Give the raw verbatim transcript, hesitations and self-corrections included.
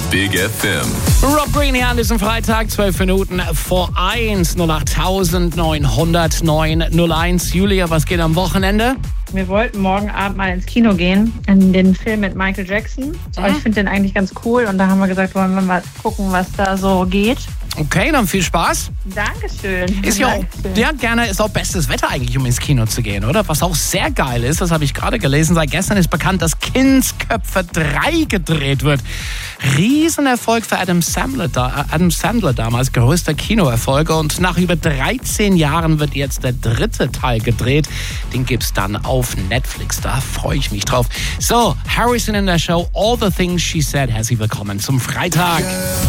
Big F M. Rob Green hier an diesem Freitag, zwölf Minuten vor eins, null acht neun null null neun null eins. Julia, was geht am Wochenende? Wir wollten morgen Abend mal ins Kino gehen, in den Film mit Michael Jackson. Aber ich finde den eigentlich ganz cool und da haben wir gesagt, wollen wir mal gucken, was da so geht. Okay, dann viel Spaß. Dankeschön. Ist ja auch, Dankeschön. ja, gerne, ist auch bestes Wetter eigentlich, um ins Kino zu gehen, oder? Was auch sehr geil ist, das habe ich gerade gelesen, seit gestern ist bekannt, dass Kindsköpfe drei gedreht wird. Riesenerfolg für Adam Sandler, da, Adam Sandler damals, größter Kinoerfolg. Und nach über dreizehn Jahren wird jetzt der dritte Teil gedreht. Den gibt's dann auf Netflix, da freue ich mich drauf. So, Harrison in der Show, All the Things She Said. Herzlich willkommen zum Freitag.